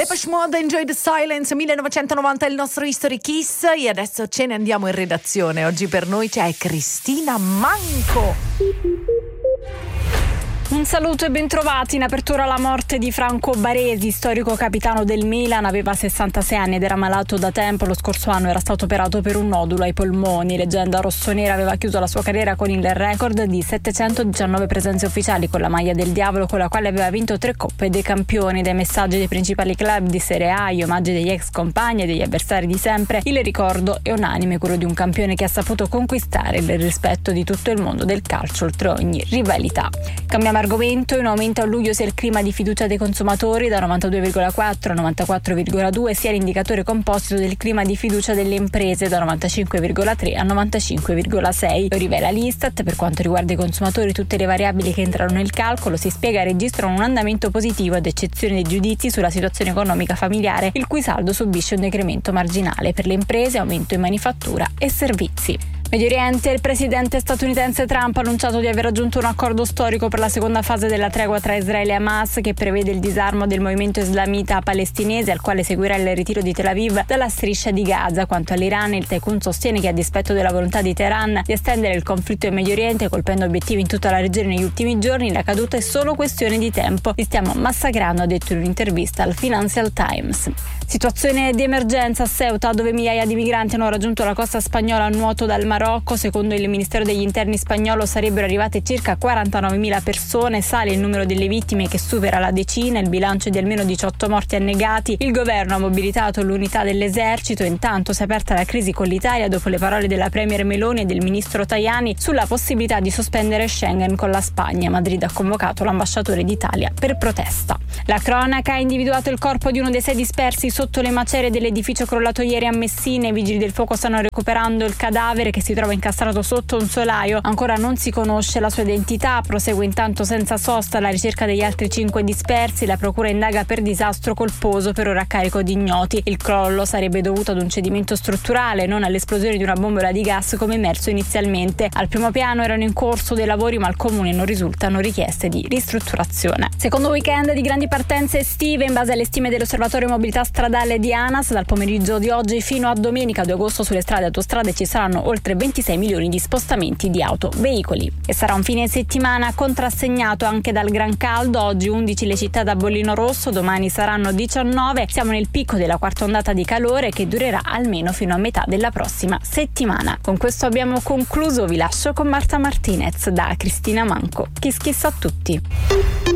Depeche Mode, Enjoy the Silence, 1990 il nostro History Kiss, e adesso ce ne andiamo in redazione. Oggi per noi c'è Cristina Manco. Un saluto e bentrovati. In apertura la morte di Franco Baresi, storico capitano del Milan. Aveva 66 anni ed era malato da tempo. Lo scorso anno era stato operato per un nodulo ai polmoni. Leggenda rossonera, aveva chiuso la sua carriera con il record di 719 presenze ufficiali con la maglia del Diavolo, con la quale aveva vinto 3 Coppe dei Campioni. Dai messaggi dei principali club di Serie A, gli omaggi degli ex compagni e degli avversari di sempre, il ricordo è unanime, quello di un campione che ha saputo conquistare il rispetto di tutto il mondo del calcio oltre ogni rivalità. Cambiamo argomento. In aumento a luglio sia il clima di fiducia dei consumatori, da 92,4 a 94,2, sia l'indicatore composito del clima di fiducia delle imprese, da 95,3 a 95,6. Lo rivela l'Istat. Per quanto riguarda i consumatori, tutte le variabili che entrano nel calcolo, si spiega, registrano un andamento positivo ad eccezione dei giudizi sulla situazione economica familiare, il cui saldo subisce un decremento marginale. Per le imprese aumento in manifattura e servizi. Medio Oriente, il presidente statunitense Trump ha annunciato di aver raggiunto un accordo storico per la seconda fase della tregua tra Israele e Hamas, che prevede il disarmo del movimento islamita palestinese, al quale seguirà il ritiro di Tel Aviv dalla striscia di Gaza. Quanto all'Iran, il Tycoon sostiene che, a dispetto della volontà di Teheran di estendere il conflitto in Medio Oriente, colpendo obiettivi in tutta la regione negli ultimi giorni, la caduta è solo questione di tempo. Li stiamo massacrando, ha detto in un'intervista al Financial Times. Situazione di emergenza a Ceuta, dove migliaia di migranti hanno raggiunto la costa spagnola a nuoto dal Marocco. Secondo il Ministero degli Interni spagnolo sarebbero arrivate circa 49.000 persone, sale il numero delle vittime che supera la decina, il bilancio è di almeno 18 morti annegati. Il governo ha mobilitato l'unità dell'esercito. Intanto si è aperta la crisi con l'Italia dopo le parole della premier Meloni e del ministro Tajani sulla possibilità di sospendere Schengen con la Spagna. Madrid ha convocato l'ambasciatore d'Italia per protesta. La cronaca ha individuato il corpo di uno dei 6 dispersi sotto le macerie dell'edificio crollato ieri a Messina. I vigili del fuoco stanno recuperando il cadavere, che si trova incastrato sotto un solaio. Ancora non si conosce la sua identità. Prosegue intanto senza sosta la ricerca degli altri 5 dispersi. La procura indaga per disastro colposo, per ora a carico di ignoti. Il crollo sarebbe dovuto ad un cedimento strutturale, non all'esplosione di una bombola di gas come emerso inizialmente. Al primo piano erano in corso dei lavori, ma al comune non risultano richieste di ristrutturazione. Secondo weekend di grandi partenze estive. In base alle stime dell'Osservatorio Mobilità Stradale di ANAS, dal pomeriggio di oggi fino a domenica 2 agosto sulle strade e autostrade ci saranno oltre 26 milioni di spostamenti di veicoli. E sarà un fine settimana contrassegnato anche dal gran caldo. Oggi 11 le città da bollino rosso, domani saranno 19. Siamo nel picco della quarta ondata di calore, che durerà almeno fino a metà della prossima settimana. Con questo abbiamo concluso. Vi lascio con Marta Martinez da Cristina Manco. Kiss kiss a tutti.